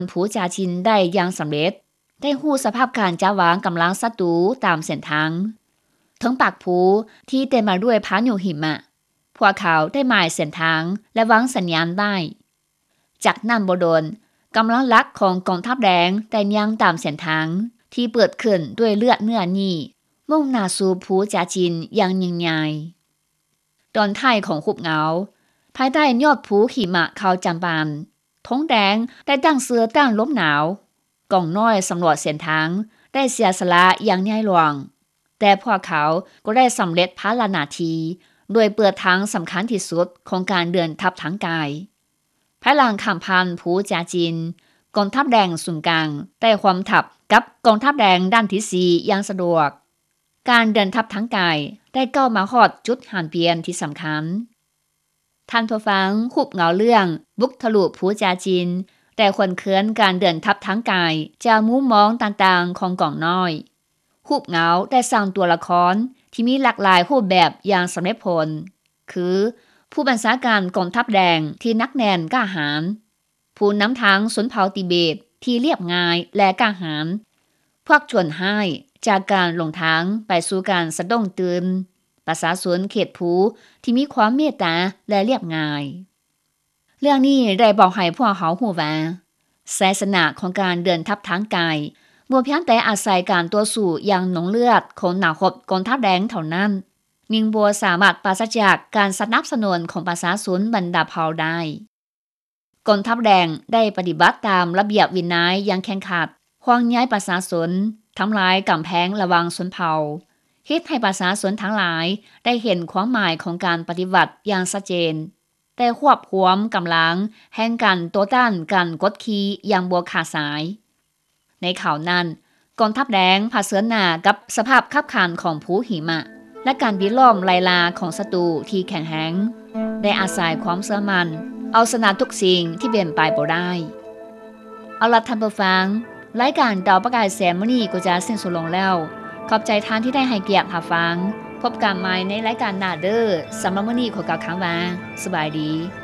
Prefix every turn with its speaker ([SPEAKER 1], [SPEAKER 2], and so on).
[SPEAKER 1] ผูจาจินได้อย่างสำเร็จได้ฮู้สภาพการจ้าวางกำลังศัตรูตามเส้นทางทั้งปากผูที่เต็มมาด้วยพายุหิมะพวกเขาได้หมายเส้นทางและวางสัญญาณได้จากนั้นบ่โดนกำลังหลักของกองทัพแดงได้ย่างตามเส้นทางที่เปิดขึ้นด้วยเลือดเนื้อนี้มุ่งหน้าสู่ผูจาจินอย่างยิ่งใหญ่ตอนท้ายของหุบเหงาภายใต้ยอดภูหิมะเขาจำปานธงแดงได้ตั้งเสือต้านลมหนาวกองน้อยสำรวจเส้นทางได้เสียสละอย่างใหญ่หลวงแต่พวกเขาก็ได้สำเร็จภารณาทีโดยเปิดทางสำคัญที่สุดของการเดินทัพทางกายภายหลังข้ามผ่านภูจาจินกองทัพแดงศูนย์กลางได้ความทัพกับกองทัพแดงด้านที่4อย่างสะดวกการเดินทัพทางกายได้ก้าวมาฮอดจุดหันเปลี่ยนที่สำคัญท่านผู้ฟังคุบเหงาเรื่องบุกทะลุภูจาจินแต่ควรเคินการเดินทัพทางกายจากมุมมองต่างๆของกองน้อยคุบเหงาได้สร้างตัวละครที่มีหลากหลายรูปแบบอย่างสำเร็จผลคือผู้บัญชาการกองทัพแดงที่นักแน่นกล้าหาญผู้นำทางชนเผ่าติเบตที่เรียบง่ายและกล้าหาญพวกชวนให้จากการลงทางไปสู่การสะดุ้งตื่นประชาชนเขตภูที่มีความเมตตาและเรียบง่ายเรื่องนี้ได้บอกให้พวกเขาฮู้ว่าไสยชนะของการเดินทัพทางกายบ่เพียงแต่อาศัยการต่อสู้อย่างหนองเลือดของนักรบกองทัพแดงเท่านั้นยิ่งบ่สามารถปราศจากการสนับสนุนของประชาชนบรรดาเผ่าได้กองทัพแดงได้ปฏิบัติตามระเบียบวินัยอย่างแข็งขัดขว้างย้ายประชาชนทำลายกำแพงระหว่างชนเผ่าเฮ็ดให้ประชาชนทั้งหลายได้เห็นความหมายของการปฏิบัติอย่างชัดเจนแต่ควบคุมกำลังแห่งการต่อต้านการกดขี่อย่างบ่ขาดสายในข่าวนั้นกองทัพแดงเผชิญหน้ากับสภาพคับขันของภูหิมะและการบิดล้อมไล่ล่าของศัตรูที่แข็งแรงได้อาศัยความเชื่อมั่นเอาชนะทุกสิ่งที่เป็นไปบ่ได้เอาล่ะท่านผู้ฟังรายการดาวประกายแสงมื้อนี้ก็จะสิ้นสุดลงแล้วขอบใจท่านที่ได้ให้เกียรติรับฟังพบกันใหม่ในรายการหน้าเด้อสำหรับมื้อนี้ขอกล่าวคำว่าสบายดี